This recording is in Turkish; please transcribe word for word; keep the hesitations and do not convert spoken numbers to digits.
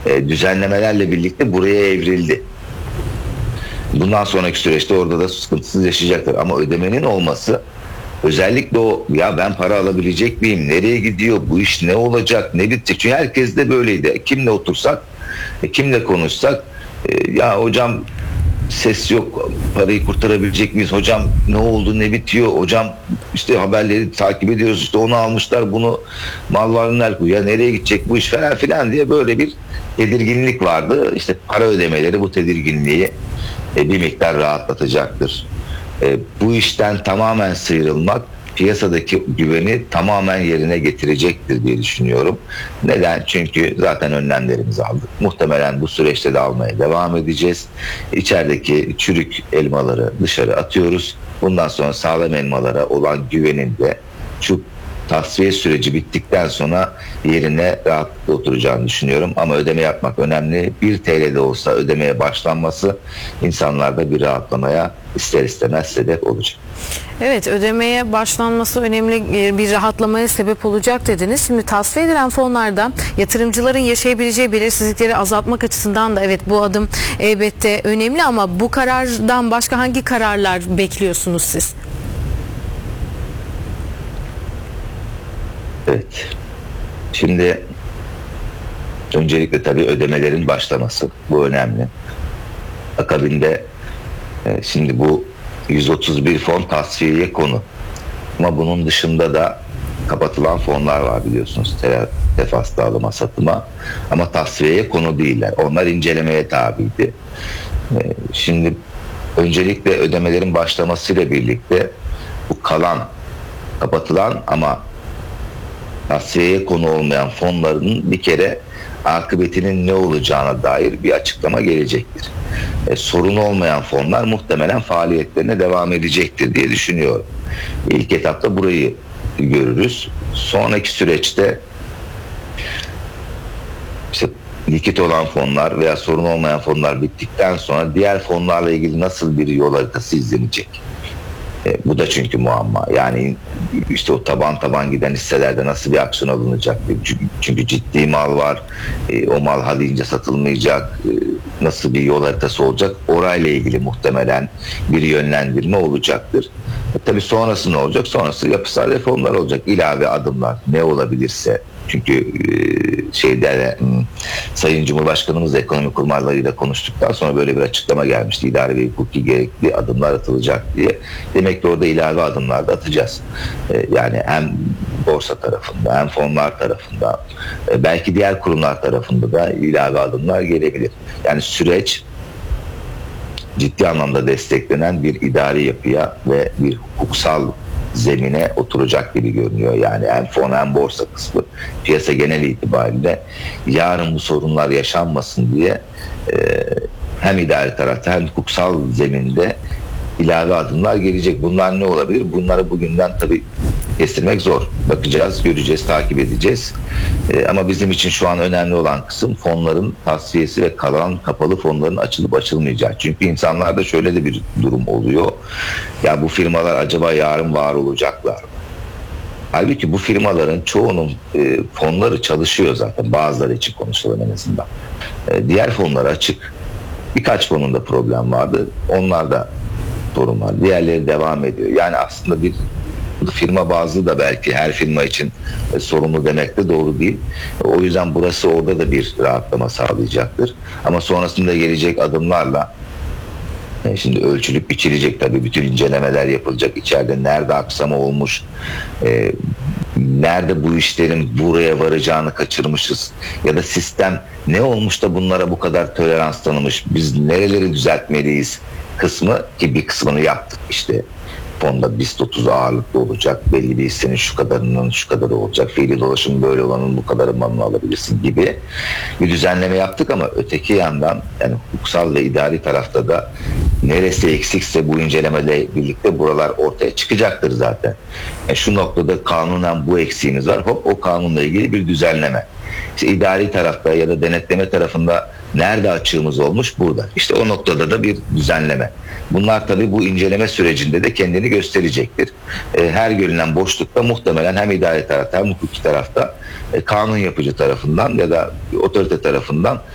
e, düzenlemelerle birlikte buraya evrildi. Bundan sonraki süreçte orada da sıkıntısız yaşayacaktır. Ama ödemenin olması, özellikle o ya ben para alabilecek miyim, nereye gidiyor, bu iş ne olacak, ne bitecek? Çünkü herkes de böyleydi. Kimle otursak, kimle konuşsak, ya hocam ses yok, parayı kurtarabilecek miyiz, hocam ne oldu, ne bitiyor, hocam işte haberleri takip ediyoruz, işte onu almışlar, bunu mal varlığına koyuyor, ya nereye gidecek bu iş falan filan diye böyle bir tedirginlik vardı. İşte para ödemeleri bu tedirginliği e, bir miktar rahatlatacaktır. E, bu işten tamamen sıyrılmak piyasadaki güveni tamamen yerine getirecektir diye düşünüyorum. Neden? Çünkü zaten önlemlerimizi aldık. Muhtemelen bu süreçte de almaya devam edeceğiz. İçerideki çürük elmaları dışarı atıyoruz. Bundan sonra sağlam elmalara olan güvenin de şu tasfiye süreci bittikten sonra yerine rahatlıkla oturacağını düşünüyorum. Ama ödeme yapmak önemli. bir T L'de olsa ödemeye başlanması insanlarda bir rahatlamaya ister istemez sebep olacak. Evet, ödemeye başlanması önemli, bir rahatlamaya sebep olacak dediniz. Şimdi tasfiye edilen fonlarda yatırımcıların yaşayabileceği belirsizlikleri azaltmak açısından da evet bu adım elbette önemli, ama bu karardan başka hangi kararlar bekliyorsunuz siz? Evet. Şimdi öncelikle tabii ödemelerin başlaması. Bu önemli. Akabinde e, şimdi bu yüz otuz bir fon tasfiyeye konu. Ama bunun dışında da kapatılan fonlar var biliyorsunuz. Tefas dağılıma satıma. Ama tasfiyeye konu değiller. Onlar incelemeye tabiydi. E, şimdi öncelikle ödemelerin başlamasıyla birlikte bu kalan, kapatılan ama tasfiyeye konu olmayan fonların bir kere akıbetinin ne olacağına dair bir açıklama gelecektir. E, sorun olmayan fonlar muhtemelen faaliyetlerine devam edecektir diye düşünüyorum. İlk etapta burayı görürüz. Sonraki süreçte işte likit olan fonlar veya sorun olmayan fonlar bittikten sonra diğer fonlarla ilgili nasıl bir yol haritası izlenecek? E, bu da çünkü muamma. Yani işte o taban taban giden hisselerde nasıl bir aksiyon alınacak? Çünkü, çünkü ciddi mal var. E, o mal ha deyince satılmayacak. E, nasıl bir yol haritası olacak? Orayla ilgili muhtemelen bir yönlendirme olacaktır. E, tabii sonrası ne olacak? Sonrası yapısal reformlar olacak. İlave adımlar ne olabilirse. Çünkü e, şeyde hmm, Sayın Cumhurbaşkanımız da ekonomi kurmaylarıyla konuştuktan sonra böyle bir açıklama gelmişti. İdari ve hukuki gerekli adımlar atılacak diye. Demek ki orada ilave adımlar da atacağız. E, yani hem borsa tarafında hem fonlar tarafında e, belki diğer kurumlar tarafında da ilave adımlar gelebilir. Yani süreç ciddi anlamda desteklenen bir idari yapıya ve bir hukuksal zemine oturacak gibi görünüyor. Yani hem fon hem borsa kısmı piyasa genel itibariyle yarın bu sorunlar yaşanmasın diye e, hem idari tarafta hem hukuksal zeminde ilave adımlar gelecek. Bunlar ne olabilir? Bunları bugünden tabii kestirmek zor. Bakacağız, göreceğiz, takip edeceğiz. Ee, ama bizim için şu an önemli olan kısım fonların tasfiyesi ve kalan kapalı fonların açılıp açılmayacağı. Çünkü insanlarda şöyle de bir durum oluyor. Ya bu firmalar acaba yarın var olacaklar mı? Halbuki bu firmaların çoğunun e, fonları çalışıyor zaten. Bazıları için konuşalım en azından. E, diğer fonlar açık. Birkaç fonunda problem vardı. Onlar da sorun var. Diğerleri devam ediyor. Yani aslında bir firma bazlı da belki her firma için e, sorumlu demek de doğru değil. O yüzden burası orada da bir rahatlama sağlayacaktır. Ama sonrasında gelecek adımlarla e, şimdi ölçülüp biçilecek tabii, bütün incelemeler yapılacak. İçeride nerede aksama olmuş, e, nerede bu işlerin buraya varacağını kaçırmışız ya da sistem ne olmuş da bunlara bu kadar tolerans tanımış, biz nereleri düzeltmeliyiz kısmı, ki bir kısmını yaptık. İşte fonda BIST otuz ağırlıklı olacak, belli bir hissenin şu kadarının şu kadarı olacak, fiili dolaşım böyle olanın bu kadarı malını alabilirsin gibi bir düzenleme yaptık. Ama öteki yandan yani hukuksal ve idari tarafta da neresi eksikse bu incelemeyle birlikte buralar ortaya çıkacaktır zaten. Yani şu noktada kanunen bu eksiğimiz var, hop o kanunla ilgili bir düzenleme. İşte idari tarafta ya da denetleme tarafında nerede açığımız olmuş? Burada. İşte o noktada da bir düzenleme. Bunlar tabii bu inceleme sürecinde de kendini gösterecektir. E, her görülen boşlukta muhtemelen hem idari tarafta hem hukuki tarafta e, kanun yapıcı tarafından ya da otorite tarafından